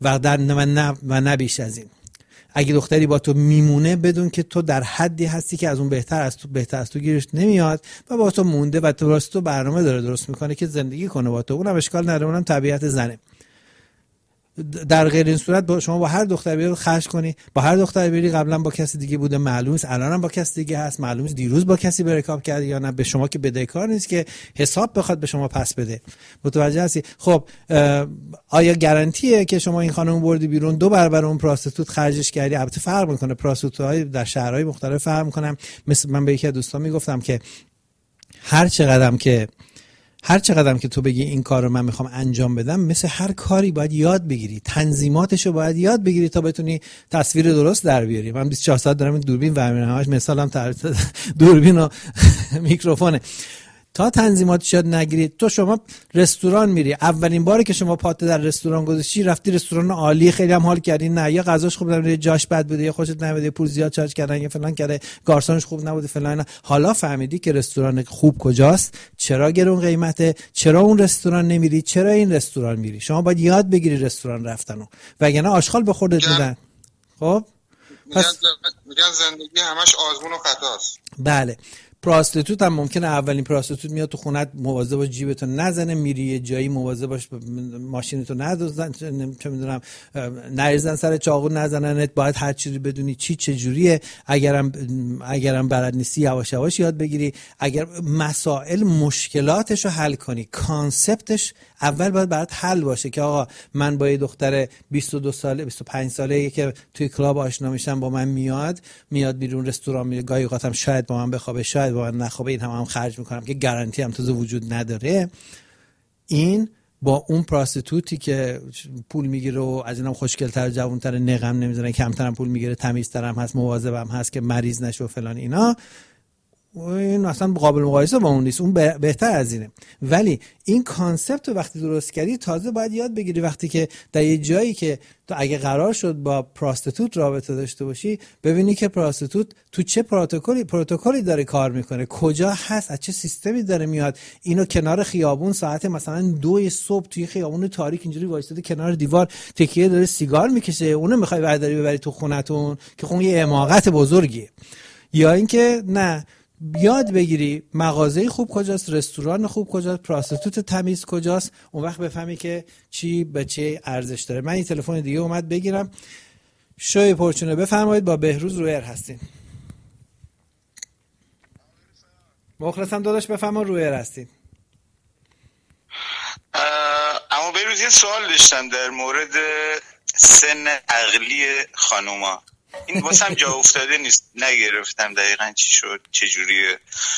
و نه بیش از این. اگه دختری با تو میمونه بدون که تو در حدی هستی که از اون بهتر از تو گیرش نمیاد و با تو مونده و تو برنامه داره درست میکنه که زندگی کنه با تو، اونم اشکال نداره، اونم طبیعت زنه. در غیر این صورت شما با هر دختر بیاد خرج کنی، با هر دختر بری قبلا با کسی دیگه بوده، معلومه الانم با کسی دیگه هست، معلومه دیروز با کسی برکاب کرد یا نه، به شما که بدهکار نیست که حساب بخواد به شما پس بده. متوجه هستی؟ خب آیا گارانتیه که شما این خانم بردی بیرون 2 برابر اون پراستیتوت خرجش کردی؟ البته فرق میکنه، پراستیتوت‌های در شهرهای مختلف فرق میکنن. مثل من به یکی از دوستان میگفتم که هر چقدرم که تو بگی این کار رو من میخوام انجام بدم، مثل هر کاری باید یاد بگیری، تنظیماتشو باید یاد بگیری تا بتونی تصویر درست در بیاری. من 24 ساعت دارم این دوربین ورمیرم، همش مثالم دوربین و میکروفونه. تا تنظیماتش یاد نگیرید، تو شما رستوران میری، اولین باری که شما پات در رستوران گذاشتی، رفتی رستوران عالی، خیلی هم حال کردی، نه یا غذاش خوب نبوده، جاش بد بوده، یا خوشت نمیاد، پول زیاد چارج کردن، یا فلان کرده، گارسونش خوب نبوده فلان، حالا فهمیدی که رستوران خوب کجاست، چرا گرون قیمته، چرا اون رستوران نمیری، چرا این رستوران میری. شما باید یاد بگیری رستوران رفتنو، وگرنه آشغال به خودت میدن. خب میگن زندگی همش آزمون و خطاست. بله. پراستیتوت هم ممکنه اولین پراستیتوت میاد تو خونت، مواظب باش جیبتو نزنه، میری یه جایی مواظب باش ماشینتو ندوزن، چه میدونم نریزن سر چاقو نزننت، باید هر چیزی بدونی چه جوریه، اگرم بلد نیستی یواش یواش یاد بگیری، اگر مسائل مشکلاتشو حل کنی، کانسپتش اول باید برات حل باشه که آقا من با یه دختر 22 ساله 25 ساله که توی کلاب آشنا میشم، با من میاد بیرون رستوران، میره گاهی اوقاتم شاید با من بخوابه، شاید با من نخوابه، این هم خرج میکنم که گارانتی هم تازه وجود نداره. این با اون پراستیتوتی که پول میگیره و از اینم خوشگل‌تر، جوان‌تر، نقم نمیزنه، کمترم پول میگیره، تمیزترم هست، مواظبم هست که مریض نشه و فلان اینا، این اصلا قابل مقایسه با اون نیست، اون بهتر از اینه. ولی این کانسپت رو وقتی درست کردی، تازه باید یاد بگیری وقتی که در یه جایی که تو اگه قرار شد با پراستیتوت رابطه داشته باشی، ببینی که پراستیتوت تو چه پروتکلی داره کار میکنه، کجا هست، از چه سیستمی داره میاد. اینو کنار خیابون ساعت مثلا 2 صبح توی خیابون تاریک اینجوری وایساده کنار دیوار تکیه داره سیگار میکشه، اونو میخوای برداری تو خونتون که خون یه حماقت بزرگیه. یا اینکه نه، یاد بگیری مغازه خوب کجاست، رستوران خوب کجاست، پراستیتوت تمیز کجاست، اون وقت بفهمی که چی به چه ارزش داره. من این تلفن دیگه اومد بگیرم. شوی پرچونه بفرمایید، با بهروز رویر هستین. مخلصم داداش، بفرما رویر هستین. اما بهروز یه سوال داشتم در مورد سن عقلی خانوما. این واسم جا افتاده نیست، نگرفتم دقیقاً چی شد، چجوریه.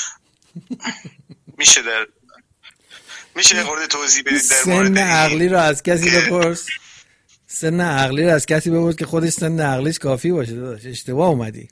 میشه یه خورده توضیح بدید در مورد سن عقلی رو از کسی بپرس، سن عقلی رو از کسی بپرس که خودش سن عقلیش کافی باشه. داداش اشتباه اومدی.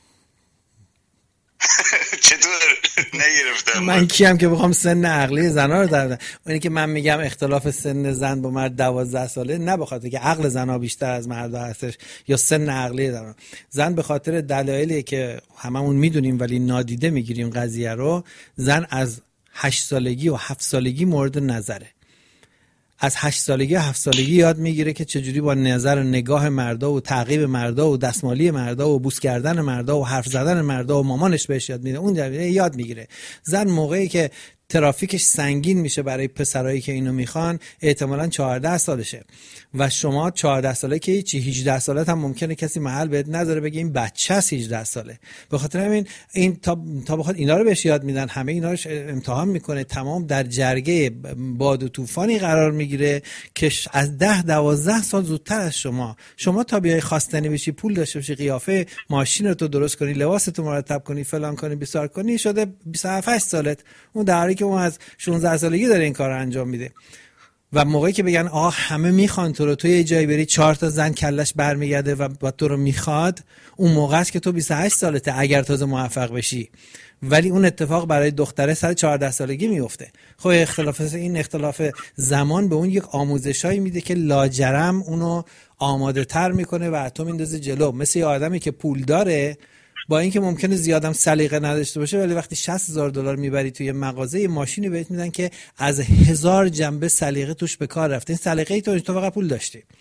چطور نگرفتم؟ من کیم که بخوام سن عقلی زنا رو در اونی که من میگم اختلاف سن زن با مرد 12 ساله، نه بخاطر که عقل زنا بیشتر از مرد هستش یا سن عقلی زن به خاطر دلایلی که هممون میدونیم ولی نادیده میگیریم قضیه رو. زن از 8 سالگی و 7 سالگی مورد نظره. از 8 سالگی و 7 سالگی یاد میگیره که چجوری با نظر و نگاه مردا و تعقیب مردا و دستمالی مردا و بوس کردن مردا و حرف زدن مردا و مامانش بهش یاد میده، اون یاد میگیره. زن موقعی که ترافیکش سنگین میشه برای پسرایی که اینو میخوان، احتمالاً 14 سالشه و شما 14 ساله که هیچی، 18 سالت هم ممکنه کسی محل بهت نذاره بگه این بچه است 18 ساله. به خاطر همین این تا بخواد اینا رو بهش یاد میدن، همه اینا رو امتحان میکنه، تمام در جرگه باد و طوفانی قرار میگیره که از 10-12 سال زودتر از شما تا بیای خواستنی بشی، پول داشته باشی، قیافه ماشینتو درست کنی، لباستو مرتب کنی، فلان کنی، بیسار کنی، شده 27 سالت. اون در حالی که اون از 16 سالگی داره این کارو انجام میده. و موقعی که بگن آه همه میخوان تو رو، تو یه جایی بری 4 تا زن کلش برمیگرده و با تو رو میخواد، اون موقع است که تو 28 سالته اگر تازه موفق بشی. ولی اون اتفاق برای دختره سر 14 سالگی میفته. خب این اختلاف زمان به اون یک آموزشایی میده که لاجرم اونو آماده تر میکنه و تو میندازه جلو. مثل یه آدمی که پول داره، با اینکه ممکنه زیادم سلیقه نداشته باشه، ولی وقتی $60,000 میبری توی مغازه، یه ماشینی بهت میدن که از 1000 جنبه سلیقه توش به کار رفته. این سلیقه تو فقط پول داشتی.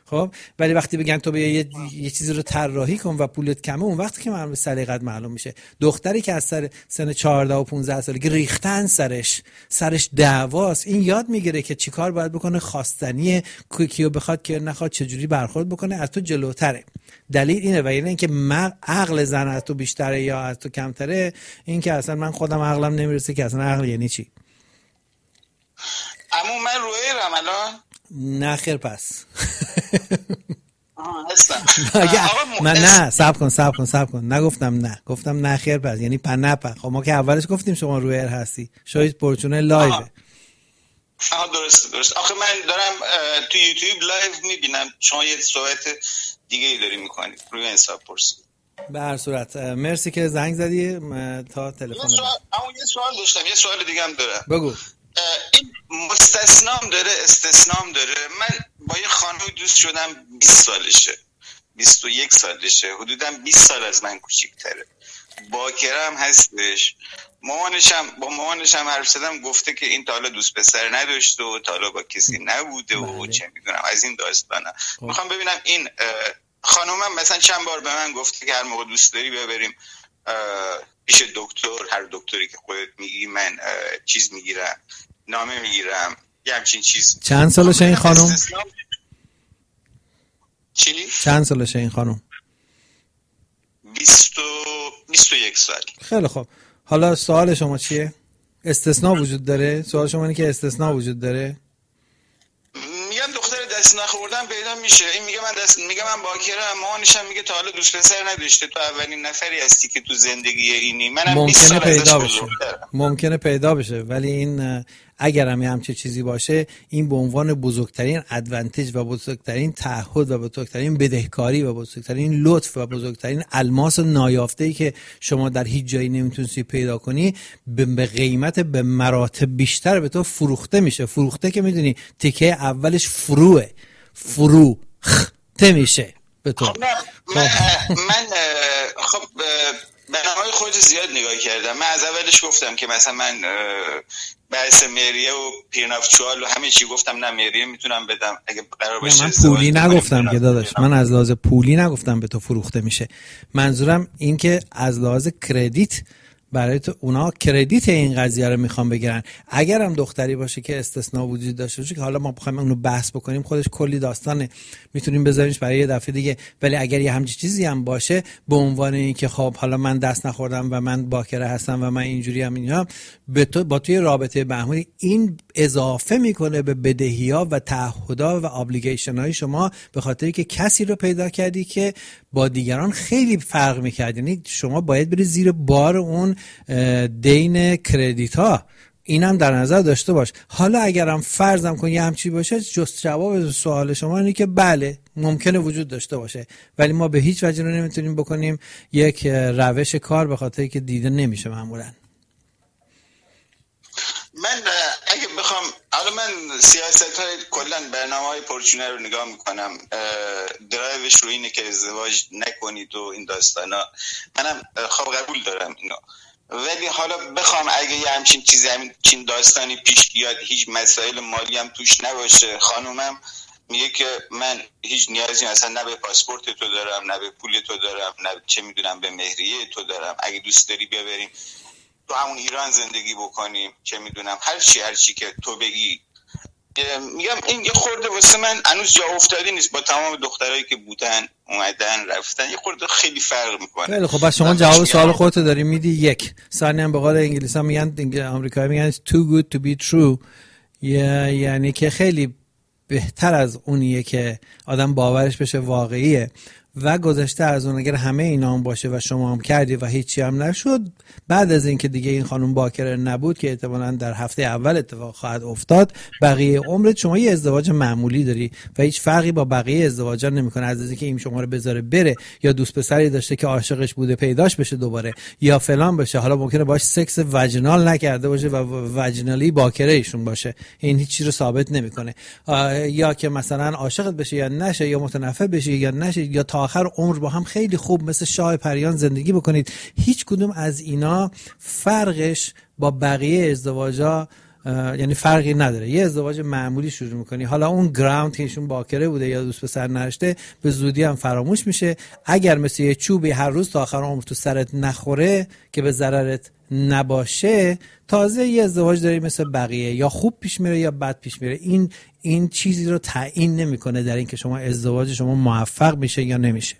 خب ولی وقتی بگن تو بیا یه چیزی رو طراحی کن و پولت کمه، اون وقتی که معلومه سلیقت معلوم میشه. دختری که از سن 14 و 15 سالگی ریختن سرش دعواست، این یاد میگیره که چیکار باید بکنه، خواستنیه، کیو بخواد که نخواد، چجوری برخورد بکنه، از تو جلوتره. دلیل اینه و یعنی اینکه عقل زن از تو بیشتره یا از تو کمتره، این که اصلا من خودم عقلم نمیرسه که اصلا عقل یعنی چی. اما من رویرم الان نه خیر پس هستم. من نه صبر کن نگفتم نه، گفتم نه خیر پس یعنی پنپه. خب ما که اولش گفتیم شما رویر هستی، شاید پرچونه لایوه. درست. آخه من دارم تو یوتیوب لایو میبینم شما یه صحبت دیگه ای داری میکنید روی حساب پرسید. به هر صورت مرسی که زنگ زدی تا تلفن. اما یه سوال داشتم، یه سوال دیگه هم دارم. بگو. این مستثنام داره استثنام داره. من با یه خانومی دوست شدم 20 سالشه، 21 سالشه، حدوداً 20 سال از من کوچیک‌تره، باکرم هستش. با مامانشم حرف زدم، گفته که این تا حالا دوست پسر نداشته و تا حالا با کسی نبوده و چه میدونم از این داستانا. میخوام ببینم این خانومم مثلا چند بار به من گفته که هر موقع دوست داری ببریم پیش دکتر، هر دکتری که خودت میگی، من چیز میگیرم، نامه میگیرم، یه همچین چیز. چند سالشه این خانوم؟ چی؟ چند سالشه این خانوم؟ 21 سال. خیلی خوب. حالا سوال شما چیه؟ استثناء وجود داره؟ سوال شما اینه که استثناء وجود داره؟ میگم دختر دست نخوردن پیدا میشه. این میگه من باکرم، مامانشم میگه تا حالا دوست پسر نداشته، تو اولین نفری هستی که تو زندگی اینی. منم 20 سال پیدا بشه. ممکنه پیدا بشه، ولی این اگر هم همچه چیزی باشه، این به عنوان بزرگترین ادوانتیج و بزرگترین تعهد و بزرگترین بدهکاری و بزرگترین لطف و بزرگترین الماس نایافته‌ای که شما در هیچ جایی نمیتونستی پیدا کنی، به قیمت به مراتب بیشتر به تو فروخته میشه. فروخته که میدونی تیکه اولش فروخته میشه به تو. من خب برنامه‌های خودت زیاد نگاه کردم. من از اولش گفتم که مثلا من بحث مهریه و پیرنافچوال و همه چی گفتم نه، مهریه میتونم بدم اگه قرار باشه. من پولی نگفتم که داداش، من از لحاظ پولی نگفتم به تو فروخته میشه. منظورم این که از لحاظ کردیت برای تو اونا کردیت این قضیه رو میخوام بگیرن. اگر هم دختری باشه که استثناء وجود داشته باشه که حالا ما بخوایم اونو بحث بکنیم خودش کلی داستانه، میتونیم بذاریمش برای یه دفعه دیگه. ولی اگر یه همچین چیزی هم باشه به عنوان این که خب حالا من دست نخوردم و من باکره هستم و من اینجوری هم اینا، به تو با توی رابطه بهمونی این اضافه میکنه به بدهی‌ها و تعهدات و ابلیگیشن های شما، به خاطری که کسی رو پیدا کردی که با دیگران خیلی فرق میکرد. یعنی شما باید بری زیر بار اون دین کردیت ها. اینم در نظر داشته باش. حالا اگرم فرضم کن یه همچی باشه، جست جواب سوال شما اینه که بله ممکنه وجود داشته باشه، ولی ما به هیچ وجه رو نمیتونیم بکنیم یک روش کار، به خاطری که دیده نمیشه معمولا. من اگه بخوام حالا من سیاست‌های کلا برنامه‌های پرچونه رو نگاه میکنم، درایوش رو اینه که ازدواج نکنید و این داستانا، منم خب قبول دارم اینو. ولی حالا بخوام اگه یه همچین چیزی، همچین داستانی پیش بیاد، هیچ مسائل مالی هم توش نباشه، خانومم میگه که من هیچ نیازی مثلا نه به پاسپورت تو دارم، نه به پول تو دارم، نه چه میدونم به مهریه تو دارم، اگه دوست داری بیا بریم تو همون ایران زندگی بکنیم، چه میدونم هر چی که تو بگی. میگم این یه خورده واسه من هنوز جا افتاده نیست. با تمام دخترایی که بودن اومدن رفتن یه خورده خیلی فرق میکنه. خیلی خب، بس شما جواب سوال خودت داری میدی. یک ثانی هم به قول انگلیسی ها میگن، آمریکایی میگن too good to be true، یعنی که خیلی بهتر از اونیه که آدم باورش بشه واقعیه و گذشته از اون. اگر همه اینا هم باشه و شما هم کردی و هیچی هم نشد، بعد از این که دیگه این خانم باکره نبود که احتمالاً در هفته اول اتفاق خواهد افتاد، بقیه عمرت شما یه ازدواج معمولی داری و هیچ فرقی با بقیه ازدواجا نمیکنه. از اینکه این شما رو بذاره بره، یا دوست پسری داشته که عاشقش بوده پیداش بشه دوباره، یا فلان بشه، حالا ممکنه باش سکس وجینال نکرده باشه و وجینالی باکره ایشون باشه، این هیچ چیزی رو ثابت نمیکنه. یا که مثلا عاشقت بشه یا نشه، یا متنفر بشه یا نشه، یا تا آخر عمر با هم خیلی خوب مثل شاه پریان زندگی بکنید. هیچ کدوم از اینا فرقش با بقیه ازدواجا یعنی فرقی نداره. یه ازدواج معمولی شروع میکنی، حالا اون گراوند که ایشون باکره بوده یا دوست پسر نرشته به زودی هم فراموش میشه. اگر مثل یه چوبی هر روز تا آخر عمر تو سرت نخوره که به ضررت نباشه، تازه یه ازدواج داری مثل بقیه، یا خوب پیش میره یا بد پیش میره. این چیزی رو تعیین نمیکنه در این که شما ازدواج شما موفق میشه یا نمیشه.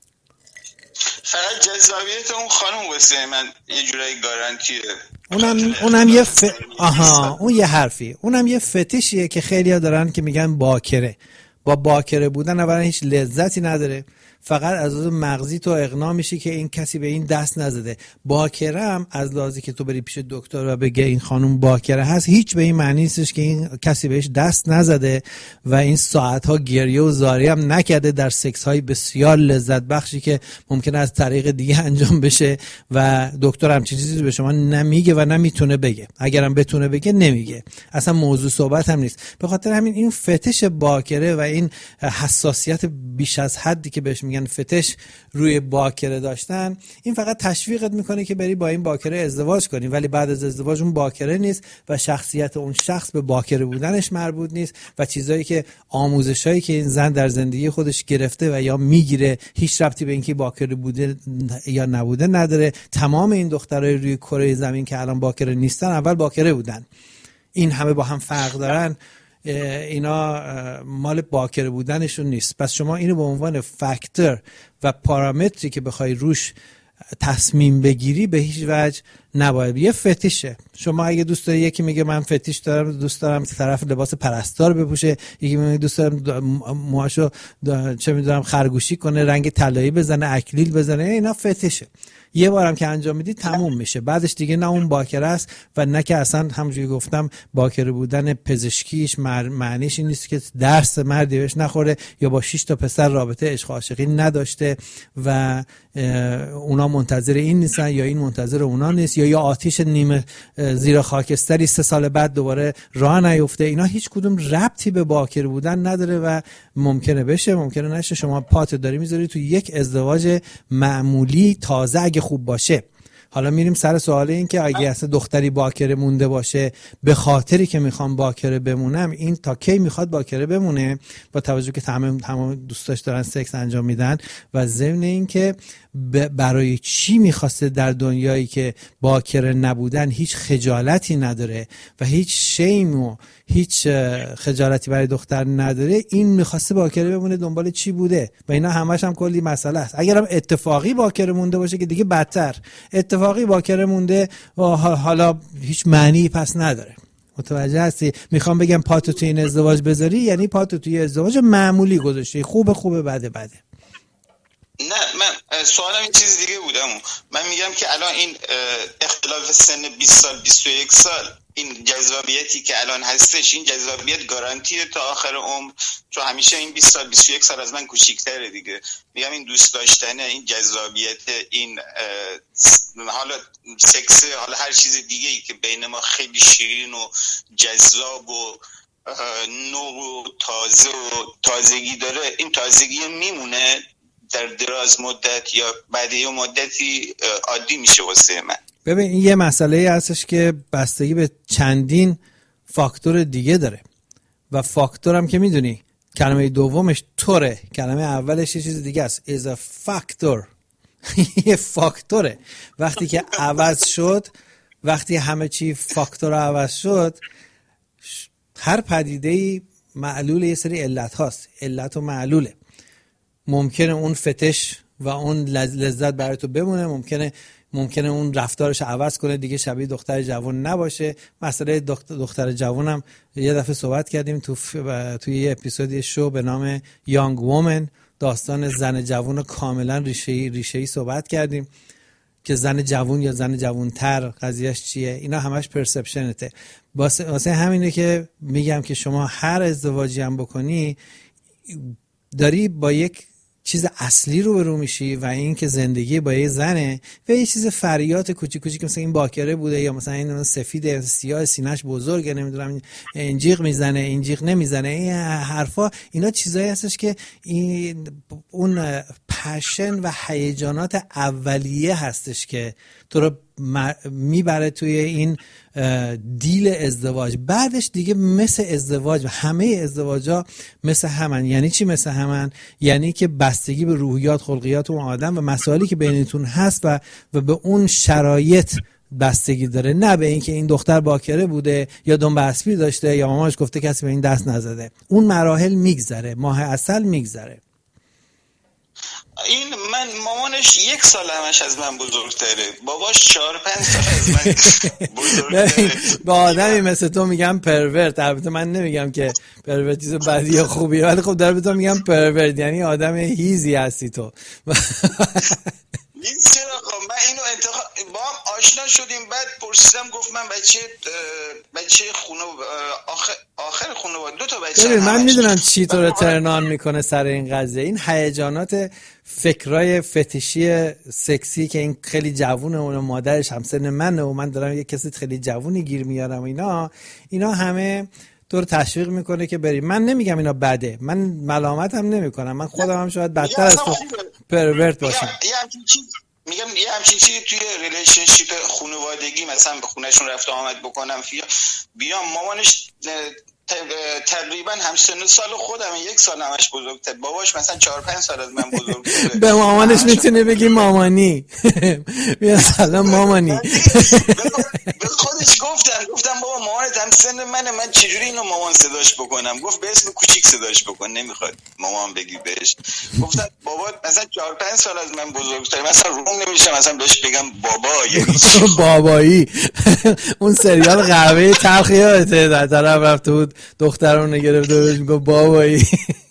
فقط جذابیت اون خانم واسه من یه جورایی گارانتیه. اونم یه اون یه حرفی، اونم یه فتیشیه که خیلی‌ها دارن که میگن باکره. با باکره بودن اولا هیچ لذتی نداره، فقط از لحاظ مغزی تو اقناع میشی که این کسی به این دست نزده. باکره هم از لحاظی که تو بری پیش دکتر و بگه این خانم باکره هست، هیچ به این معنی نیستش که این کسی بهش دست نزده و این ساعتها گریه و زاری هم نکرده در سکس های بسیار لذت بخشی که ممکنه از طریق دیگه انجام بشه و دکتر هم چیزی به شما نمیگه و نمیتونه بگه. اگرم بتونه بگه نمیگه، اصلا موضوع صحبت هم نیست. به خاطر همین این فتش باکره و این حساسیت بیش از حدی که بهش میگن فتش روی باکره داشتن، این فقط تشویقت میکنه که بری با این باکره ازدواج کنی، ولی بعد از ازدواج اون باکره نیست و شخصیت اون شخص به باکره بودنش مربوط نیست و چیزایی که آموزشایی که این زن در زندگی خودش گرفته و یا میگیره هیچ ربطی به اینکه باکره بوده یا نبوده نداره. تمام این دخترای روی کره زمین که الان باکره نیستن اول باکره بودن. این همه با هم فرق دارن، اینا مال باکره بودنشون نیست. پس شما اینو به عنوان فاکتور و پارامتری که بخوای روش تصمیم بگیری به هیچ وجه نباید. یه فتیشه. شما اگه دوست داری، یکی میگه من فتیش دارم، دوست دارم طرف لباس پرستار بپوشه، یکی میگه دوست دارم موهاشو چه میدونم خرگوشی کنه، رنگ طلایی بزنه، اکلیل بزنه، اینا فتیشه. یه بارم که انجام میدی تموم میشه، بعدش دیگه نه اون باکره است و نه که اصلا همونجوری گفتم باکره بودن پزشکیش معنیش این نیست که درس مردی بهش نخوره یا با 6 تا پسر رابطه عشق و عاشقی نداشته و اونا منتظر این نیستن یا این منتظر اونا نیست، یا آتیش نیمه زیر خاکستری 3 سال بعد دوباره راه نیفته. اینا هیچ کدوم ربطی به باکره بودن نداره و ممکنه بشه ممکنه نشه. شما پات داری میذاری تو یک ازدواج معمولی تازه اگه خوب باشه. حالا میریم سر سوال این که اگه اصلا دختری باکره مونده باشه به خاطری که میخوام باکره بمونم، این تا کی میخواد باکره بمونه با توجه که تمام دوستاش دارن سکس انجام میدن و ضمن این که برای چی میخواسته در دنیایی که باکره نبودن هیچ خجالتی نداره و هیچ شیم و هیچ خجالتی برای دختر نداره، این میخواسته باکره بمونه دنبال چی بوده؟ و اینا همش هم کلی مسئله است. اگرم اتفاقی باکره مونده باشه که دیگه بدتر. اتفاقی باکره مونده و حالا هیچ معنی پس نداره. متوجه هستی؟ میخوام بگم پاتو تو این ازدواج بذاری یعنی پاتو توی ازدواج معمولی گذاشتی، خوبه بده. نه، من سوالم این چیز دیگه بودم. من میگم که الان این اختلاف سن 20 سال 21 سال، این جذابیتی که الان هستش، این جذابیت گارانتیه تا آخر عمر؟ چون همیشه این 20 سال 21 سال از من کوچیک‌تره دیگه. میگم این دوست داشتنه، این جذابیت، این حالا سکس، حالا هر چیز دیگه ای که بین ما خیلی شیرین و جذاب و نو و تازه و تازگی داره، این تازگی میمونه در دراز مدت یا بعد یه مدتی عادی میشه واسه من؟ ببین این یه مسئله هستش که بستگی به چندین فاکتور دیگه داره و فاکتورم که میدونی کلمه دومش طوره، کلمه اولش یه چیز دیگه است. is a factor. یه فاکتوره. وقتی که عوض شد، وقتی همه چی فاکتور عوض شد، هر پدیده‌ای معلول یه سری علت هاست. علت و معلوله. ممکنه اون فتش و اون لذت برای تو بمونه، ممکنه اون رفتارش عوض کنه، دیگه شبیه دختر جوان نباشه. مسئله دختر جوانم یه دفعه صحبت کردیم توی یه اپیزودی شو به نام یانگ وومن، داستان زن جوان کاملا ریشه‌ای صحبت کردیم که زن جوان یا زن جوانتر قضیهش چیه. اینا همش پرسپشنته. واسه همینه که میگم که شما هر ازدواجی هم بکنی داری با یک چیز اصلی رو میشی و این که زندگی با یه زنه و یه چیز فریات کوچیک کوچیک مثلا این باکره بوده یا مثلا این سفیده سیاه سینه‌اش بزرگه، نمیدونم این جیغ میزنه این جیغ نمیزنه، این حرفا، اینا چیزایی هستش که اون پشن و هیجانات اولیه هستش که تو رو میبره توی این دیل ازدواج. بعدش دیگه مثل ازدواج و همه ازدواجا مثل همن. یعنی چی مثل همن؟ یعنی که بستگی به روحیات خلقیات اون آدم و مسائلی که بینتون هست و به اون شرایط بستگی داره، نه به اینکه این دختر باکره بوده یا دنبه اسبی داشته یا مامانش گفته کسی به این دست نزده. اون مراحل میگذره، ماه عسل میگذره. این مامانش 1 سال همش از من بزرگتره، باباش 4-5 سال از من بزرگتره. به آدمی مثل تو میگم پرورت. البته من نمیگم که پرورت چیز بدی یا خوبیه، ولی خب در به تو میگم پرورت، یعنی آدم هیزی هستی تو. این چرا خب من اینو با هم آشنا شدیم، بعد پرسیدم گفت من بچه خونه آخر خانواده 2 تا بچه. من میدونم چی تو رو ترنان میکنه سر این قضیه، این هیجانات فکرای فتیشی سکسی که این خیلی جوونه، اون مادرش همسن منه و من دارم یه کسی خیلی جوونی گیر میارم، اینا همه تو رو تشویق میکنه که بری. من نمیگم اینا بده، من ملامت هم نمیکنم، من خودم هم شاید بدتر از تو پرورت باشم. میگم یه همچین چیزی توی ریلیشنشیپ خانوادگی مثلا به خونهشون رفت آمد بکنم، بیام مامانش تقریبا همسن سال خودم، 1 سال همش بزرگتر، باباش مثلا 4-5 سال از من بزرگتره. به مامانش میتونی بگی مامانی. بیا سلام مامانی. به خودش گفتم بابا مامانت همسن منه، من چجوری اینو مامان صداش بکنم؟ گفت به اسم کوچیک صداش بکن، نمیخواد مامان بگی بهش. گفتم بابا مثلا 4-5 سال از من بزرگتره، مثلا روم نمیشه مثلا بهش بگم بابا، یعنی بابایی. اون سریال قهوه تلخ یادته در طرف رفته بود دخترونو گرفته و بهش میگه بابایی.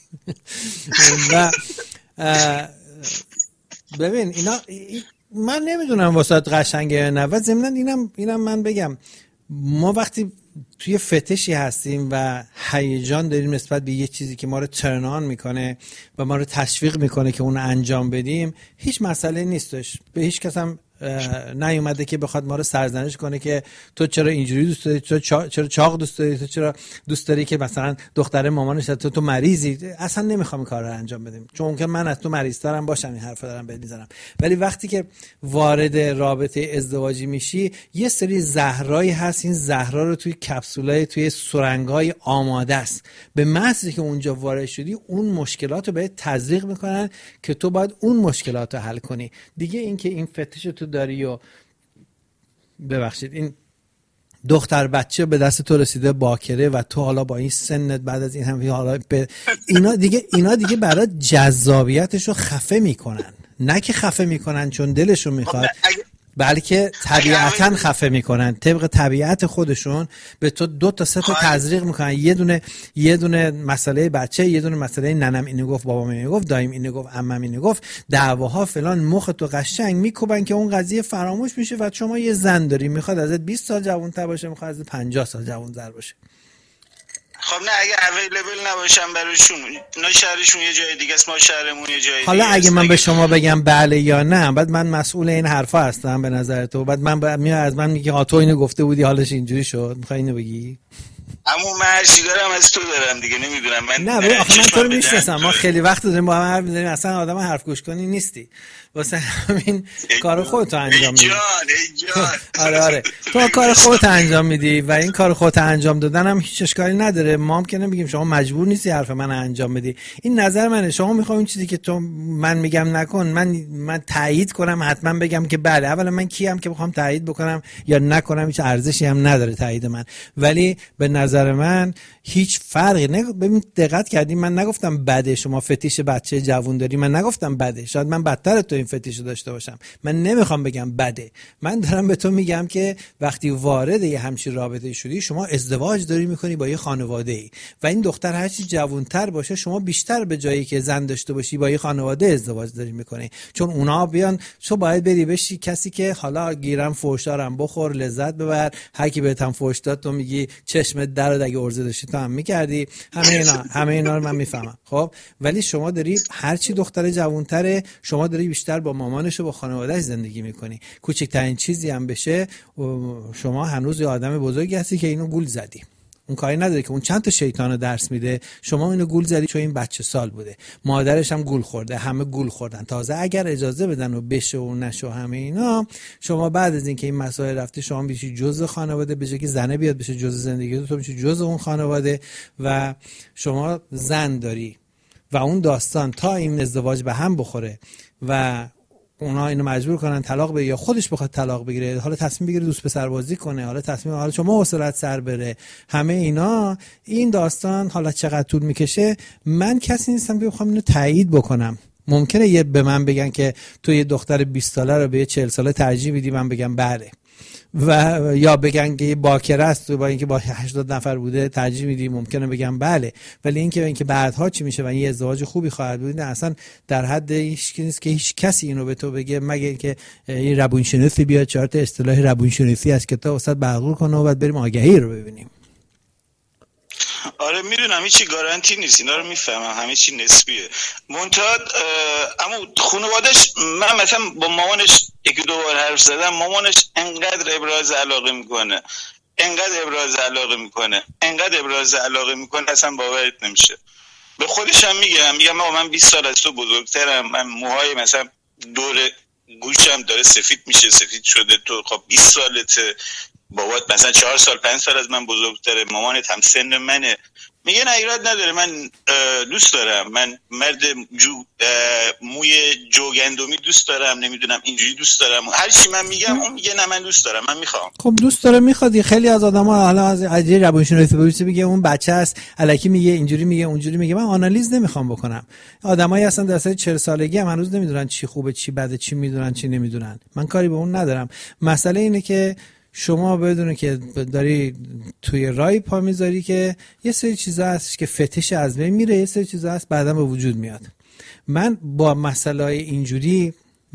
ببین اینا من نمیدونم واسات قشنگه نه، و ضمن اینم من بگم، ما وقتی توی فتشی هستیم و هیجان داریم نسبت به یه چیزی که ما رو ترنان میکنه و ما رو تشویق میکنه که اون انجام بدیم، هیچ مسئله نیستش. به هیچ کس هم نیومده که بخواد ما رو سرزنش کنه که تو چرا اینجوری دوست داری، تو چرا چاق دوست داری، تو چرا دوست داری که مثلا دختر مامانش تو مریضی. اصلا نمیخوام این کار رو انجام بدیم، چون که من از تو مریض‌ترم باشم این حرفا دارم بهت میزنم. ولی وقتی که وارد رابطه ازدواجی میشی، یه سری زهرایی هست، این زهرا رو توی کپسولای توی سرنگای آماده است. به محضی که اونجا وارد شدی، اون مشکلات رو بهت تزریق میکنن که تو باید اون مشکلات رو حل کنی. دیگه اینکه این فتش تو داری و ببخشید این دختر بچه به دست تو رسیده باکره و تو حالا با این سنت بعد از این هم حالا اینا دیگه برای جذابیتش رو خفه میکنن، نه که خفه میکنن چون دلشون میخواد، بلکه طبیعتاً خفه میکنن، طبق طبیعت خودشون به تو 2 تا 3 تا تزریق میکنن. یه دونه مسئله بچه، یه دونه مسئله ننم اینو گفت، بابام اینو گفت، دایم اینو گفت، عمم اینو گفت، دعواها فلان، مخ تو قشنگ میکوبن که اون قضیه فراموش میشه و شما یه زن داری میخواد ازت 20 سال جوان‌تر باشه، میخواد ازت 50 سال جوان‌تر باشه. خب نه اگه اویلیبل نباشم براشون، اونا شهرشون یه جای دیگه است، ما شهرمون یه جای دیگه. حالا اگه من به شما بگم بله یا نه، بعد من مسئول این حرفا هستم به نظر تو؟ بعد من از من میگه تو اینو گفته بودی حالش اینجوری شد، میخوای اینو بگی؟ اما من هر چی دارم از تو دارم دیگه، نمیدونم من. نه ببین آخه من تو رو میشناسم، ما خیلی وقت داریم با هم حرف میزنیم، اصلا آدم حرف گوش کنی نیستی، واسه همین کار خودت انجام میدی. آره تو کار خودت انجام میدی و این کار خودت انجام دادن هم هیچ اشکالی نداره. ما هم که نمیگیم شما مجبور نیستی حرف من انجام بدی، این نظر منه. شما میخوای این چیزی که تو من میگم نکن، من تایید کنم، حتما بگم که بله. اولا من کیم که بخوام تایید بکنم یا نکنم؟ هیچ ارزشی هم نداره تایید من. ولی به نظر من هیچ فرقی ببین دقت کردیم، من نگفتم بده شما فتیش بچه جوون داری، من نگفتم بده، شاید من بدتر تو این فتیشو داشته باشم، من نمیخوام بگم بده. من دارم به تو میگم که وقتی وارد یه همچین رابطه شدی، شما ازدواج داری میکنی با یه خانواده‌ای و این دختر هرچی جوان‌تر باشه، شما بیشتر به جایی که زن داشته باشی با یه خانواده ازدواج داری میکنی، چون اونا بیان تو باید بری بشی کسی که حالا گیرم فوشدارم بخور لذت ببر، هر کی بهت هم فوش داد تو میگی چشمت درد، اگه ارزه داشتی تو هم میکردی، همه اینا رو من میفهمم. خب ولی شما داری هرچی دختر جوان‌تره، شما داری بیشتر با مامانش و با خانواده‌اش زندگی میکنی. کوچکترین چیزی هم بشه شما هنوز یه آدم بزرگی هستی که اینو گول زدی. اون کاری نداره که اون چند تا شیطانو درس میده. شما اینو گول زدی چون این بچه سال بوده، مادرش هم گول خورده، همه گول خوردن. تازه اگر اجازه بدن و بشه و نشه همه اینا، شما بعد از اینکه این مسائل رفته شما میشی جزء خانواده، بشه که زنه بیاد بشه جزء زندگی تو میشی جزء اون خانواده و شما زن داری و اون داستان تا این ازدواج به هم بخوره و اونا اینو مجبور کنن طلاق بگیره یا خودش بخواد طلاق بگیره، حالا تصمیم بگیره دوست پسر بازی کنه، حالا شما حوصله‌ات سر بره، همه اینا، این داستان حالا چقدر طول میکشه، من کسی نیستم که بخوام اینو تایید بکنم. ممکنه یه به من بگن که تو یه دختر 20 ساله رو به 40 ساله ترجیح میدی، من بگم بله، و یا بگن که باکره است با اینکه با 80 نفر بوده ترجیح میدی، ممکنه بگم بله. ولی اینکه بعدها چی میشه و این ازدواج خوبی خواهد بود، اصلا در حد هیچ نیست که هیچ کسی اینو به تو بگه، مگه اینکه این روانشناسی بیاد 4 تا اصطلاح روانشناسی از کتاب وسط بغل کنه و بعد بریم آگهی رو ببینیم. آره میدونم هیچی گارانتی نیست، اینا رو میفهمم، همه چی نسبیه. منتها اما خانواده‌اش، من مثلا با مامانش یکی دو بار حرف زدم، مامانش انقدر ابراز علاقه میکنه اصلا باورت نمیشه. به خودش هم میگم من 20 سال از تو بزرگترم، من موهای مثلا دور گوشم داره سفید میشه، سفید شده، تو خب 20 سالته، بابات مثلا 4 سال 5 سال از من بزرگتره، مامانت هم سن منه. میگه نه ایراد نداره، من دوست دارم، من مرد موی جوگندمی دوست دارم، نمیدونم اینجوری دوست دارم، هر چی من میگم اون میگه نه من دوست دارم، من میخوام. خب دوست داره میخواد. خیلی از آدما حالا از عجیب روانشناسی میگه اون بچه است، الکی میگه اینجوری میگه اونجوری میگه. من آنالیز نمیخوام بکنم. آدمایی اصلا در سن 40 سالگی هم هنوز نمیدونن چی خوبه چی بده، چی میدونن چی نمیدونن. من کاری به اون ندارم. مسئله اینه که شما بدونه که داری توی رای پا میذاری که یه سری چیزا هست که فتش از بین میره، یه سری چیزا هست بعدا به وجود میاد. من با مسائل اینجوری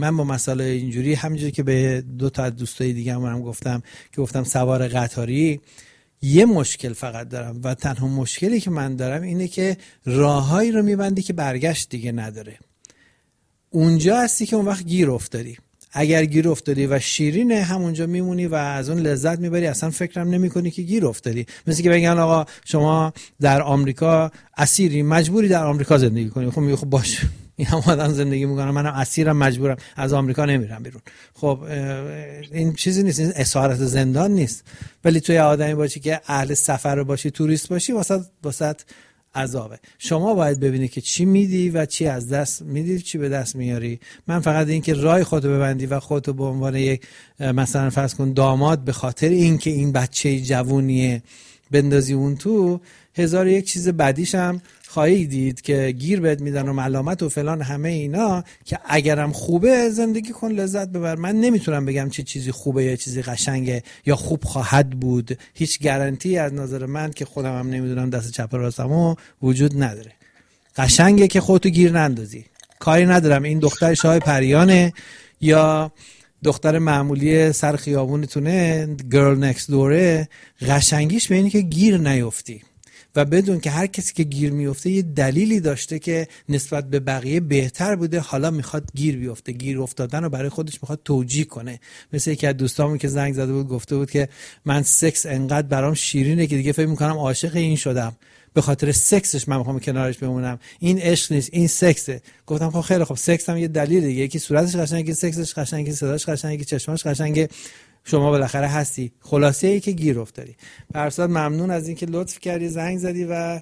همینجوری که به 2 تا از دوستای دیگه هم گفتم سوار قطاری، یه مشکل فقط دارم و تنها مشکلی که من دارم اینه که راههایی رو میبندی که برگشت دیگه نداره. اونجا هستی که اون وقت گیر افتادی. اگر گیر افتادی و شیرینه، همونجا میمونی و از اون لذت میبری، اصلا فکرم نمیکنی که گیر افتادی. مثل که بگن آقا شما در آمریکا اسیری، مجبوری در آمریکا زندگی کنی. خب میگه خب باشه، این هم آدم زندگی میکنه، منم اسیرم، مجبورم، از آمریکا نمیرم بیرون. خب این چیزی نیست، این اسارت زندان نیست. ولی توی آدمی باشی که اهل سفر باشی، توریست باشی، واسط عذابه. شما باید ببینی که چی میدی و چی از دست میدی، چی به دست میاری. من فقط این که رای خودتو ببندی و خودتو به عنوان یک مثلا فرض کن داماد، به خاطر اینکه این بچه جوونیه بندازی اون تو، 1001 چیز بعدیش هم خواهی دید که گیر بهت میدن و ملامت و فلان، همه اینا که اگرم خوبه زندگی کن، لذت ببر. من نمیتونم بگم چه چیزی خوبه یا چیزی قشنگه یا خوب خواهد بود. هیچ گارانتی از نظر من که خودم هم نمیدونم دست چپ راستمو وجود نداره. قشنگه که خودتو گیر نندازی. کاری ندارم این دختر شاه پریانه یا دختر معمولی سر خیابونتونه، گرل نکست دوره. قشنگیش به اینه که گیر نیفتی و بدون که هر کسی که گیر میفته یه دلیلی داشته که نسبت به بقیه بهتر بوده، حالا میخواد گیر بیفته. گیر افتادن رو برای خودش میخواد توجیه کنه. مثل یکی از دوستامون که زنگ زده بود گفته بود که من سکس انقدر برام شیرینه که دیگه فکر میکنم عاشق این شدم، به خاطر سکسش من میخوام کنارش بمونم، این عشق نیست، این سکسه. گفتم خب خیلی خب، سکس هم یه دلیل دیگه، یکی صورتش قشنگه، سکسش قشنگه، صداش قشنگه، چشماش قشنگه، شما بالاخره هستی. خلاصه ای که گیر افتادی. فرزاد ممنون از اینکه لطف کردی زنگ زدی و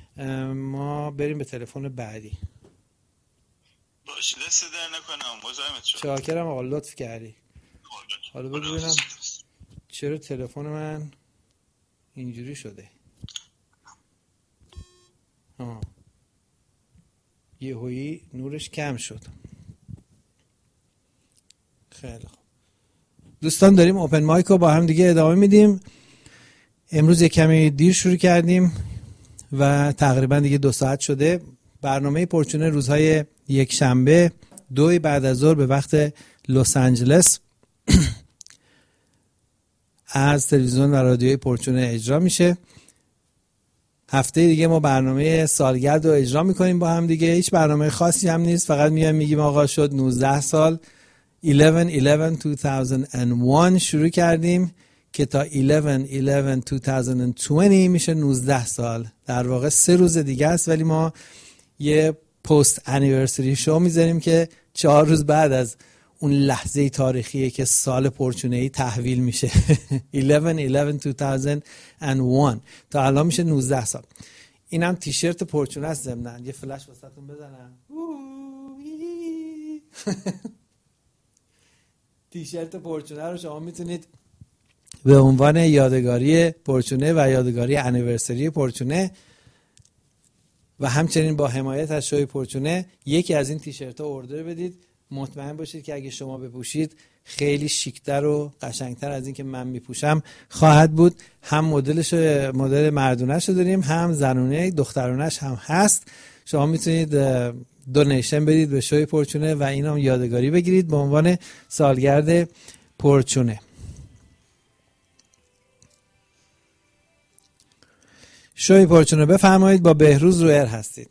ما بریم به تلفن بعدی. باشه دست در نکنم، مزاحمت شدم. شاکرم آقا، لطف کردی. حالا ببینم چرا تلفن من اینجوری شده. یهویی نورش کم شد. خیلی خوب دوستان، داریم اوپن مایک رو با هم دیگه ادامه میدیم. امروز یک کمی دیر شروع کردیم و تقریبا دیگه 2 ساعت شده. برنامه پرچونه روزهای یک شنبه 2 بعد از ظهر به وقت لس آنجلس از تلویزیون و رادیوی پرچونه اجرا میشه. هفته دیگه ما برنامه سالگرد رو اجرا میکنیم با هم دیگه. هیچ برنامه خاصی هم نیست، فقط میگیم آقا شد 19 سال 11/11/2001 شروع کردیم که تا 11/11/2020 میشه 19 سال. در واقع 3 روز دیگه است، ولی ما یه پست انیورسری شو میذاریم که 4 روز بعد از اون لحظه تاریخیه که سال پرچونه‌ای تحویل میشه. 11/11/2001 تا الان میشه 19 سال. اینم تیشرت پرچونه است. ضمناً یه فلش واسهتون بزنم. تیشرت پرچونه رو شما میتونید به عنوان یادگاری پرچونه و یادگاری انیورسری پرچونه و همچنین با حمایت از شوی پرچونه یکی از این تیشرت‌ها اوردر بدید. مطمئن باشید که اگه شما بپوشید خیلی شیک‌تر و قشنگتر از این که من میپوشم خواهد بود. هم مدل مردونه‌شو داریم، هم زنونه، دخترونه‌ش هم هست. شما میتونید دونیشن بدید به شوی پرچونه و اینم یادگاری بگیرید به عنوان سالگرد پرچونه. شوی پرچونه بفرمایید، با بهروز رویر هستید.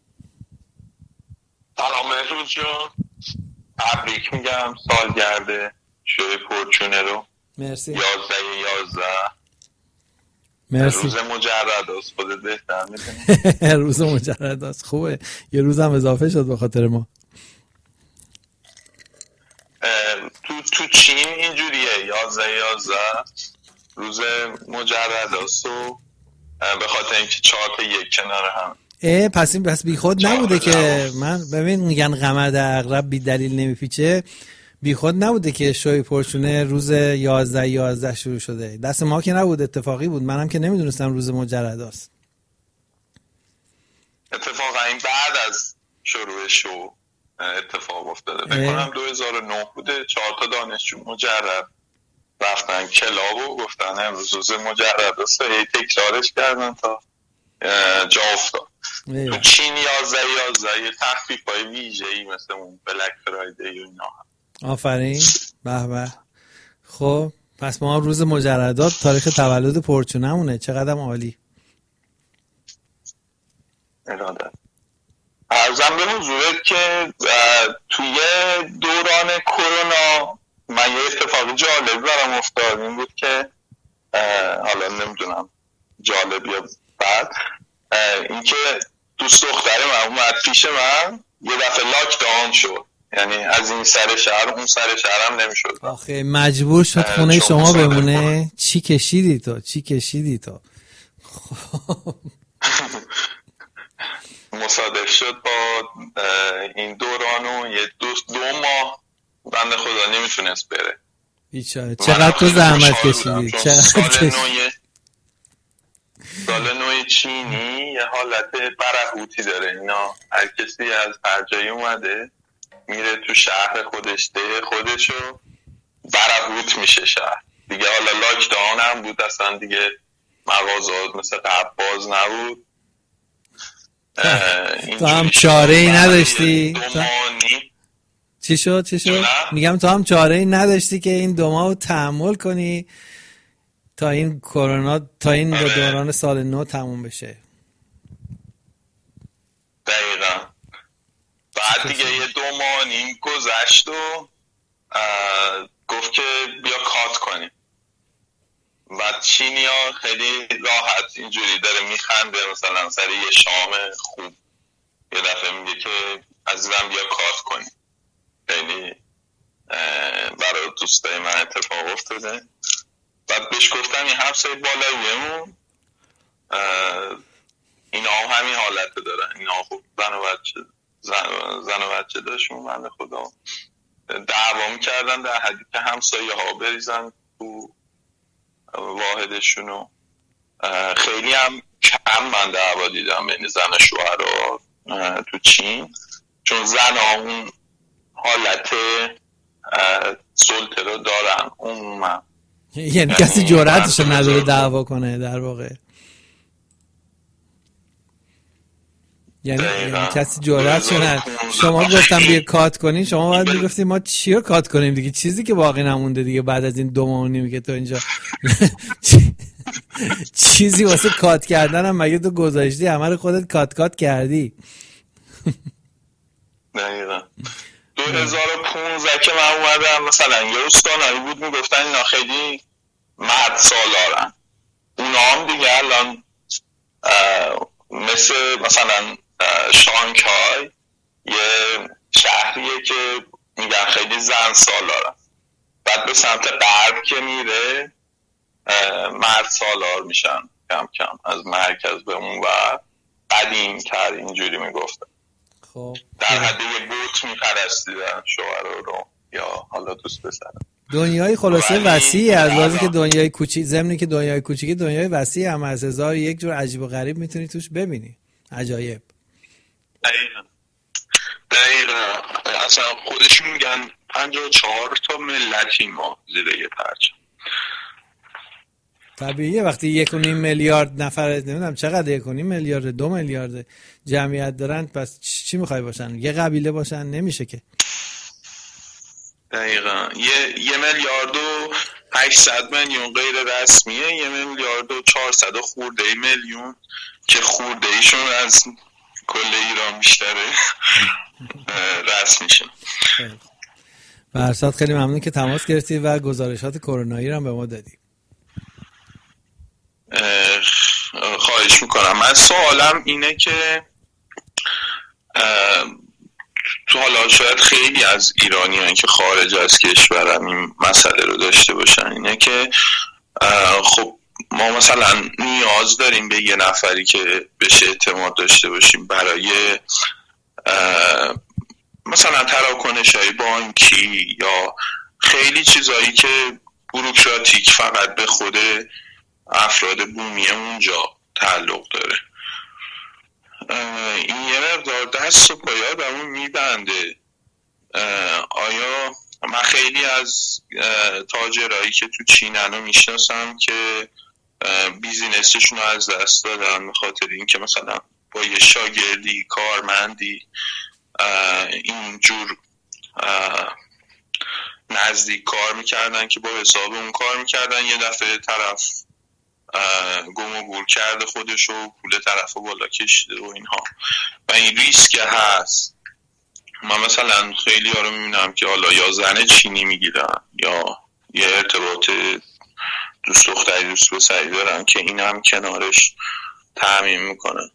سلام بهروز جان، تبریک میگم سالگرد شوی پرچونه رو. مرسی. 11/11. مرسی. روز مجرد است، خودت بهتر میدونی. روز مجرد است، خوبه. یه روزم اضافه شد به خاطر ما. تو چین اینجوریه 11/11 روز مجرد است و به خاطر اینکه 4 تا 1 کنار هم. پس بی خود نبوده که من ببین میگن قمر عقرب بی دلیل نمیپیچه. بی خود نبوده که شوی پرچونه روز 11/11 شروع شده. دست ما که نبود، اتفاقی بود. منم که نمیدونستم روز مجرد است. اتفاقا این بعد از شروع شو اتفاق افتاده. بکنم 2009 بوده. 4 تا دانشجو مجرد رفتن کلاب و گفتن امروز روز مجرد است. تکرارش کردن تا جا افتاد. تو چین 11/11 یه تخفیف‌های ویژه‌ای مثل اون بلک فرایدی و اینا هم. آفرین. به به. خب پس ما روز مجردات تاریخ تولد پرچونه‌مونه. چقدرم عالی. اراده عرضم به حضورت که توی دوران کرونا من یه اتفاق جالب برام افتاد. این بود که حالا نمیدونم جالب یا بد، این که دوست دختر من اومد پیش من، یه دفعه لاک داون شد. یعنی از این سر شهر اون سر شهر هم نمیشد. آخه مجبور شد خونه شما بمونه. چی کشیدی تو؟ مصادف شد با این دوران و یه دو ماه بنده خدا نمیتونست بره. بیچاره. چقدر تو زحمت کشیدی. سال نو چینی یه حالت برهوتی داره. اینا هر کسی از هر جایی اومده میره تو شهر خودش ده خودشو برهوت میشه شهر دیگه. حالا لاک داون هم بود، اصلا دیگه مغازات مثل قبل باز نبود. تو هم چاره ای نداشتی؟ چی شد؟ میگم تو هم چاره ای نداشتی که این 2 ماه رو تحمل کنی تا این کرونا، تا این دوران سال نو تموم بشه. دقیقا. بعد دیگه یه 2 ماه نیم گذشت و گفت که بیا کات کنیم. بعد چینی ها خیلی راحت اینجوری داره میخنده، مثلا سر یه شام خوب یه دفعه میگه که عزیزم بیا کات کنیم. خیلی برای دوستای من اتفاق افتاده. بعد بهش گفتم این همسایه بالاییمون اینا هم همین حالت دارن. اینا خوب زن و بچه داشتون بنده خدا دعوا میکردن در حدی که همسایه ها بریزن تو واحدشونو. خیلی هم کم من دعوا دیدم بین زن و شوهرها تو چین، چون زن ها اون حالت سلطه رو دارن عموما. یعنی کسی جرأتش نداره دعوا کنه در واقع. یعنی کسی جرأتش نداره. شما گفتم بیا کات کنین، شما باید میگفتیم ما چی رو کات کنیم دیگه، چیزی که باقی نمونده دیگه بعد از این 2 ماه و نیم که تو اینجا چیزی واسه کات کردن هم مگه تو گذاشتی؟ همه رو خودت کات کردی. دقیقا. 2015 که من اومدم مثلا یه استانایی بود میگفتن اینا خیلی مرد سالارن. اونا هم دیگه الان مثلا شانگهای یه شهریه که میگن خیلی زن سالارن، بعد به سمت غرب که میره مرد سالار میشن کم کم، از مرکز به اون و قدیم تر اینجوری میگفتن. خب در حد یه بوت میپرستیدن شوهر رو یا حالا دوست پسر. دنیای خلاصه وسیعی از لحاظی که دنیای کوچیک، ضمنی که دنیای کوچیکی دنیای وسیعی هم از 1001 جور عجیب و غریب میتونی توش ببینی. عجایب. دقیقا اصلا خودشون میگن 54 تا ملتی ما زیر یه پرچم. طبیعیه وقتی 1.5 میلیارد نفر، نمیدونم چقدر 1.5 میلیارد 2 میلیارد جمعیت دارن، پس چی میخوای باشن؟ یه قبیله باشن؟ نمیشه که. دقیقا 1,800,000,000 غیر رسمیه، 1,400,000,000 خورده میلیون که خورده ایشون از کل ایران بیشتره رسمیشون. فرشاد خیلی ممنون که تماس گرفتی و گزارشات کرونایی رو هم به ما دادی. خواهش میکنم. من سوالم اینه که تو حالا شاید خیلی از ایرانیان که خارج از کشورن این مسئله رو داشته باشن، اینه که خب ما مثلا نیاز داریم به یه نفری که بشه اعتماد داشته باشیم برای مثلا تراکنش‌های بانکی یا خیلی چیزایی که بوروکراتیک فقط به خود افراد بومی اونجا تعلق داره. این یه مقدار دست و پای آدمو میبنده. آیا من خیلی از تاجرایی که تو چینن رو میشناسم که بیزینسشون رو از دست دادن به خاطر این که مثلا با یه شاگردی کارمندی اینجور نزدیک کار میکردن که با حساب اون کار میکردن، یه دفعه طرف گم و گور کرده خودشو، پول طرف بالا کشیده و اینها و این ریسک هست. من مثلا خیلی ها رو میبینم که حالا یا زن چینی میگیرن یا یه ارتباط دوست دختری دوست پسری دارن که این هم کنارش تامین میکنن.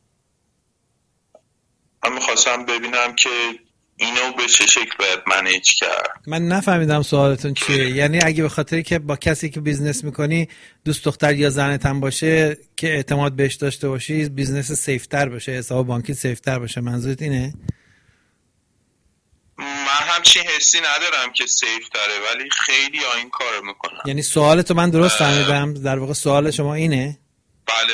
من میخواستم ببینم که اینو به چه شکل باید منیج کرد. من نفهمیدم سوالتون چیه. یعنی اگه به خاطری که با کسی که بیزنس میکنی دوست دختر یا زنت هم باشه که اعتماد بهش داشته باشی بیزنس سیفتر باشه، حساب بانکی سیفتر باشه، منظورت اینه؟ من همچین حسی ندارم که سیفتره، ولی خیلی ها این کار میکنن. یعنی سوالتو من درست فهمیدم؟ در واقع سوال شما اینه؟ بله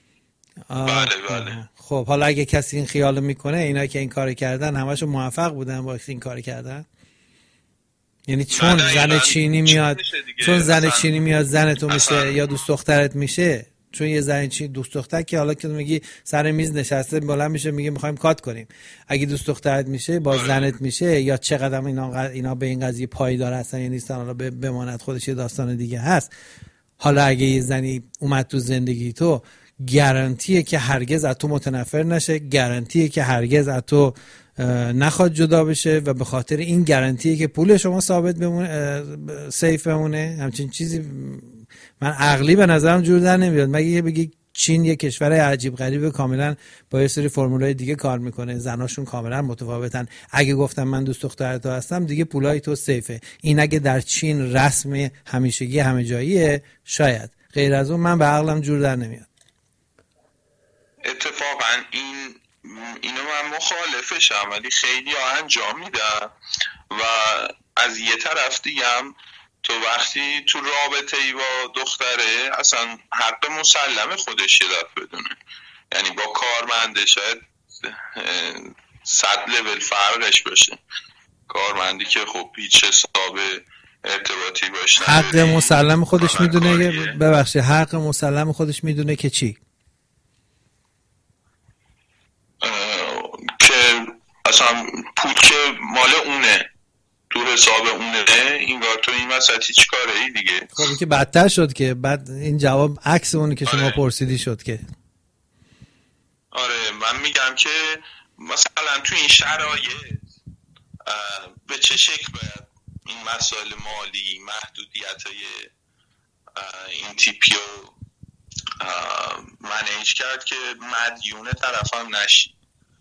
بله. خب حالا اگه کسی این خیالو میکنه، اینا که این کار کردن همشون موفق بودن با این کار کردن؟ یعنی چون زن چینی میاد، چون زن چینی میاد زنتو میشه یا دوست دخترت میشه، چون یه زن چینی دوست دختر که حالا که میگی سر میز نشسته بلند میشه میگه میخوایم کات کنیم، اگه دوست دخترت میشه با زنت میشه، یا چقدر اینا به این قضیه پایدار هستن یا نیستن حالا بماند، خودش یه داستان دیگه هست. حالا اگه یه زنی اومد تو زندگی تو، گارانتیه که هرگز از تو متنفر نشه، گارانتیه که هرگز از تو نخواد جدا بشه و به خاطر این گارانتیه که پول شما ثابت بمونه، سیف بمونه. همچین چیزی من عقلی به نظرم جور در نمیاد. مگه بگی چین یه کشور عجیب غریبه، کاملا با یه سری فرمولای دیگه کار میکنه، زناشون کاملا متفاوتن. اگه گفتم من دوست دختر تو هستم دیگه پولای تو سیفه. این اگه در چین رسم همیشگی همه جاییه شاید، غیر از اون من به عقلم جور در نمیاد. اتفاقا اینو من مخالفشم، ولی خیلی ها انجام میدن و از یه طرف دیگه هم تو وقتی تو رابطه ای با دختره اصلا حق مسلم خودش یاد بدونه. یعنی با کارمنده شاید 100 لول فرقش باشه، کارمندی که خب هیچ حساب ارتباطی باشه حق مسلم خودش میدونه. ببخشید، حق مسلم خودش میدونه که چی؟ که اصلا پول که مال اونه، تو حساب اونه، اینگار تو این وسط هیچ کاره ای دیگه. خب این که بدتر شد که بعد این جواب عکس اونی که شما پرسیدی شد که. آره من میگم که مثلا تو این شرایط به چه شکل باید این مسائل مالی، محدودیت‌های این تیپیو منیج کرد که مدیون طرفم نشی.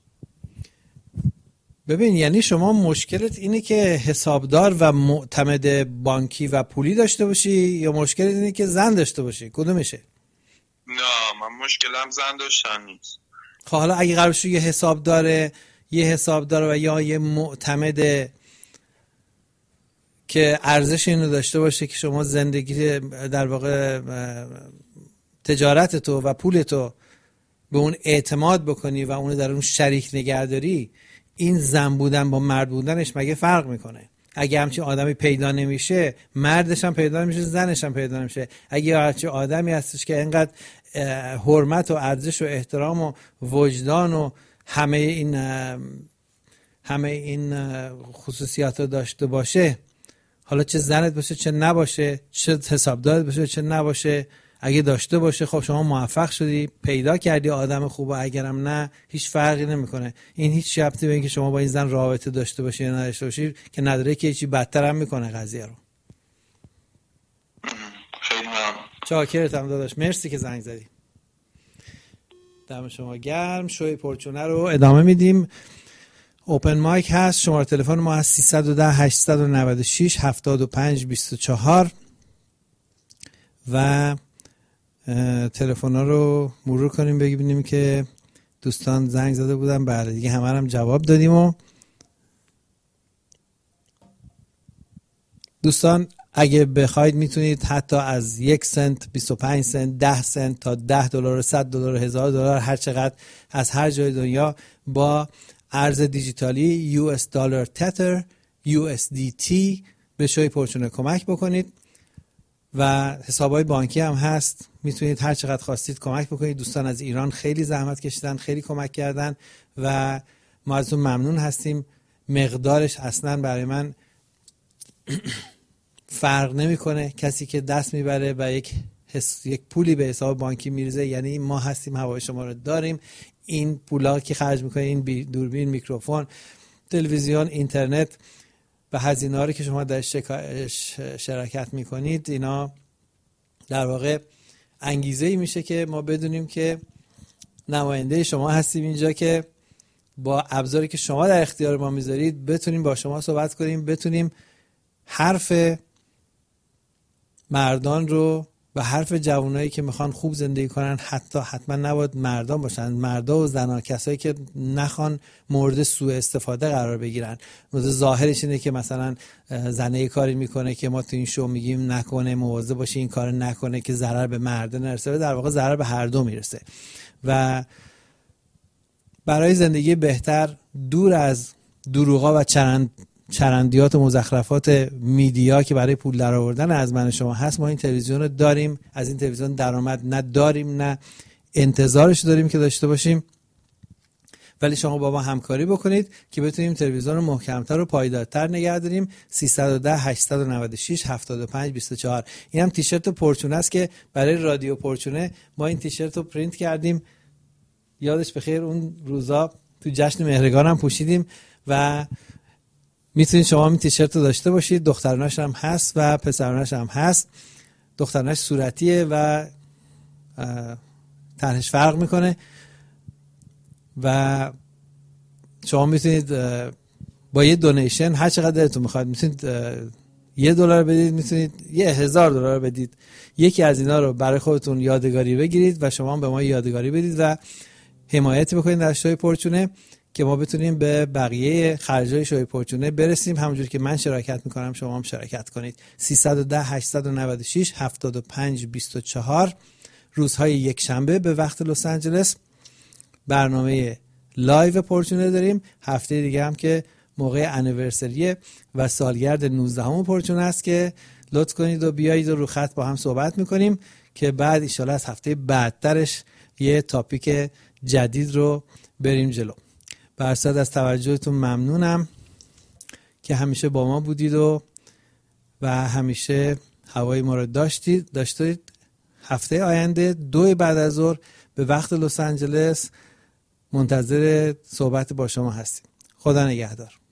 ببین یعنی شما مشکلت اینه که حسابدار و معتمد بانکی و پولی داشته باشی یا مشکلت اینه که زن داشته باشی؟ کدومشه؟ نه من مشکلم زن داشتن نیست. خب حالا اگه قرار باشه یه حسابدار و یا یه معتمد که ارزش اینو داشته باشه که شما زندگی در واقع تجارت تو و پول تو به اون اعتماد بکنی و اونو در اون شریک نگهداری، این زن بودن با مرد بودنش مگه فرق میکنه؟ اگه همچین آدمی پیدا نمیشه، مردش هم پیدا نمیشه، زنش هم پیدا نمیشه. اگه همچین آدمی هستش که اینقدر حرمت و ارزش و احترام و وجدان و همه این خصوصیات رو داشته باشه، حالا چه زنت باشه چه نباشه، چه حسابدارت باشه چه نباشه، اگه داشته باشه خب شما موفق شدی، پیدا کردی آدم خوبه، اگرم نه هیچ فرقی نمیکنه. این هیچ ربطی به اینکه شما با این زن رابطه داشته باشی یا نداشته باشی که نداره، که چیزی بدتر هم میکنه قضیه رو. خیلی ممنون. چاکرتم داداش، مرسی که زنگ زدی. دم شما گرم. شوی پرچونه رو ادامه میدیم. اوپن مایک هست. شماره تلفن ما هست 310 896 75 24 و تلفن‌ها رو مرور کنیم ببینیم که دوستان زنگ زده بودن. بله دیگه همه هم جواب دادیم. و دوستان اگه بخواید میتونید حتی از 1 سنت، 25 سنت، 10 سنت تا $10، $100، $1000، هر چقدر از هر جای دنیا با ارز دیجیتالی US دلار تتر USDT به شوی پرچونه کمک بکنید و حسابای بانکی هم هست، میتونید هر چقدر خواستید کمک بکنید. دوستان از ایران خیلی زحمت کشیدن، خیلی کمک کردن و ما ازتون ممنون هستیم. مقدارش اصلا برای من فرق نمیکنه. کسی که دست میبره و یک پولی به حساب بانکی میریزه، یعنی ما هستیم، هوای شما رو داریم. این پولا که خرج میکنه، این دوربین، میکروفون، تلویزیون، اینترنت و هزینه ها رو که شما در شرکت میکنید، اینا در واقع انگیزه ای میشه که ما بدونیم که نماینده شما هستیم اینجا، که با ابزاری که شما در اختیار ما میذارید بتونیم با شما صحبت کنیم، بتونیم حرف مردان رو و حرف جوانایی که میخوان خوب زندگی کنن، حتما نباید مردان باشن، مردا و زنا، کسایی که نخوان مورد سوء استفاده قرار بگیرن. مورد ظاهرش اینه که مثلا زنه کاری میکنه که ما تو این شو میگیم نکنه، مواظب باشه این کار نکنه که ضرر به مرد نرسه، در واقع ضرر به هر دو میرسه. و برای زندگی بهتر، دور از دروغا و چرندیات و مزخرفات میدیا که برای پول در آوردن از من شما هست، ما این تلویزیون رو داریم. از این تلویزیون درآمد نداریم، نه انتظارش داریم که داشته باشیم، ولی شما با ما همکاری بکنید که بتونیم تلویزیون رو محکمتر و پایدارتر نگه داریم. 310 896 75 24. این هم تیشرت پرچونه است که برای رادیو پرچونه ما این تیشرت رو پرینت کردیم، یادش بخیر اون روزا تو جشن مهرگان هم پوشیدیم و میتونید شما این تیشرت رو داشته باشید. دخترانش هم هست و پسرانش هم هست. دخترانش صورتیه و طرحش فرق میکنه و شما میتونید با یه دونیشن هر چقدر دلتون میخواد، میتونید $1 بدید، میتونید $1000 بدید. یکی از اینا رو برای خودتون یادگاری بگیرید و شما هم به ما یادگاری بدید و حمایت بکنید در شوی پرچونه که ما بتونیم به بقیه خرجای شوی پرچونه برسیم. همونجوری که من شرکت میکنم شما هم شرکت کنید. 310 896 75 24 روزهای یک شنبه به وقت لس آنجلس برنامه لایو پرچونه داریم. هفته دیگه هم که موقع انیورسری و سالگرد 19 پرچونه است که لطف کنید و بیایید و رو خط با هم صحبت میکنیم که بعد ان شاءالله از هفته بعدترش یه تاپیک جدید رو بریم جلو. برصد از توجهتون ممنونم که همیشه با ما بودید و همیشه هوای ما رو داشتید. هفته آینده 2 بعد از ظهر به وقت لس آنجلس منتظر صحبت با شما هستیم. خدا نگهدار.